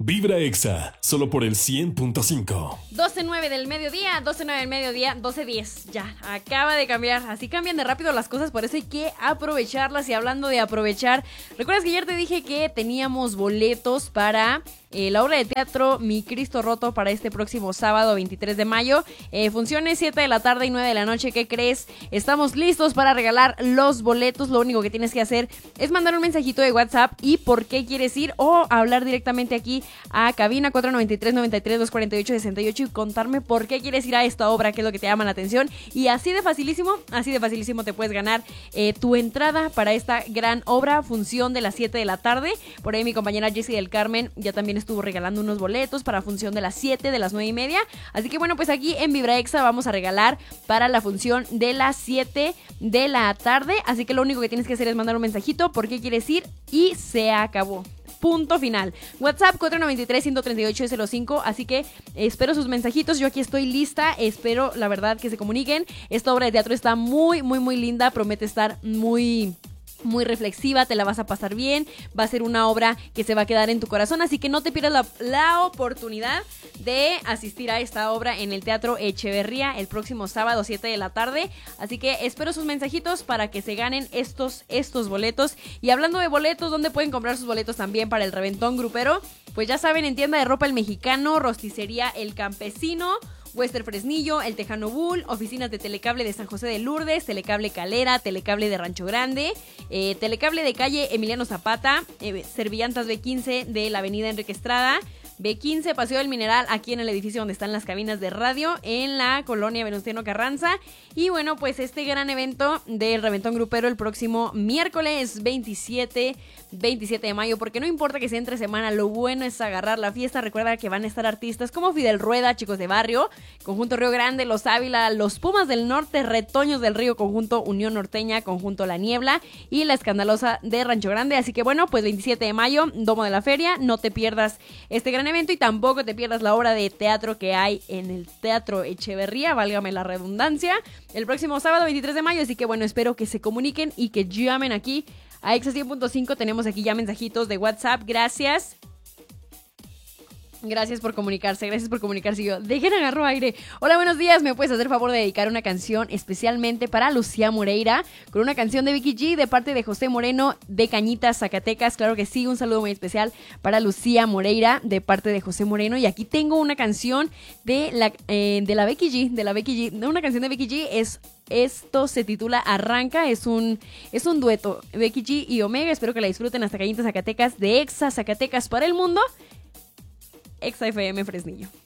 Vibra Exa, solo por el 100.5. 12:09 del mediodía, 12:10. Ya, acaba de cambiar. Así cambian de rápido las cosas, por eso hay que aprovecharlas. Y hablando de aprovechar, ¿recuerdas que ayer te dije que teníamos boletos para la obra de teatro Mi Cristo Roto para este próximo sábado 23 de mayo? Funciones 7 de la tarde y 9 de la noche. ¿Qué crees? Estamos listos para regalar los boletos. Lo único que tienes que hacer es mandar un mensajito de WhatsApp y por qué quieres ir, o hablar directamente aquí a cabina 493-93-248-68 y contarme por qué quieres ir a esta obra, qué es lo que te llama la atención. Y así de facilísimo te puedes ganar tu entrada para esta gran obra, función de las 7 de la tarde. Por ahí mi compañera Jessie del Carmen ya también estuvo regalando unos boletos para función de las 7, de las 9:30. Así que bueno, pues aquí en Vibra Exa vamos a regalar para la función de las 7 de la tarde. Así que lo único que tienes que hacer es mandar un mensajito, por qué quieres ir, y se acabó. Punto final. WhatsApp 493-138-05. Así que espero sus mensajitos. Yo aquí estoy lista. Espero, la verdad, que se comuniquen. Esta obra de teatro está muy linda. Promete estar muy reflexiva, te la vas a pasar bien, va a ser una obra que se va a quedar en tu corazón, así que no te pierdas la oportunidad de asistir a esta obra en el Teatro Echeverría el próximo sábado 7 de la tarde, así que espero sus mensajitos para que se ganen estos boletos. Y hablando de boletos, ¿dónde pueden comprar sus boletos también para el reventón grupero? Pues ya saben, en tienda de ropa El Mexicano, rosticería El Campesino, Wester Fresnillo, El Tejano Bull, oficinas de Telecable de San José de Lourdes, Telecable Calera, Telecable de Rancho Grande, Telecable de calle Emiliano Zapata, Servillantas B15 de la avenida Enrique Estrada, B15 Paseo del Mineral, aquí en el edificio donde están las cabinas de radio, en la colonia Venustiano Carranza. Y bueno, pues este gran evento del Reventón Grupero el próximo miércoles 27 de mayo, porque no importa que sea entre semana, lo bueno es agarrar la fiesta. Recuerda que van a estar artistas como Fidel Rueda, Chicos de Barrio, Conjunto Río Grande, Los Ávila, Los Pumas del Norte, Retoños del Río, Conjunto Unión Norteña, Conjunto La Niebla y La Escandalosa de Rancho Grande. Así que bueno, pues 27 de mayo, Domo de la Feria, no te pierdas este gran evento y tampoco te pierdas la obra de teatro que hay en el Teatro Echeverría, válgame la redundancia, el próximo sábado 23 de mayo. Así que bueno, espero que se comuniquen y que llamen aquí a Exa 100.5. Tenemos aquí ya mensajitos de WhatsApp. Gracias por comunicarse. Y yo, dejen agarro aire. Hola, buenos días. ¿Me puedes hacer favor de dedicar una canción especialmente para Lucía Moreira? Con una canción de Vicky G de parte de José Moreno de Cañitas, Zacatecas. Claro que sí, un saludo muy especial para Lucía Moreira de parte de José Moreno. Y aquí tengo una canción de la Becky G. Una canción de Becky G esto se titula Arranca, es un dueto, Becky G y Omega. Espero que la disfruten hasta Cañitas, Zacatecas, de Exa Zacatecas para el mundo. Exa FM Fresnillo.